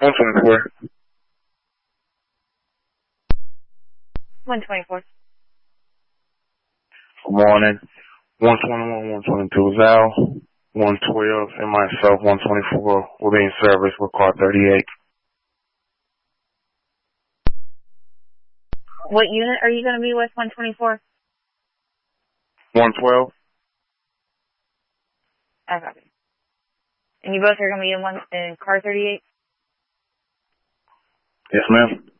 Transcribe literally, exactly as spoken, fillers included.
one twenty-four. one twenty-four. Good morning. one twenty-one, one twenty-two, Zal. one twelve, and myself, one twenty-four, will be in service with car thirty-eight. What unit are you going to be with, one twenty-four? one twelve. I got it. And you both are going to be in one in car thirty-eight? Yes, ma'am.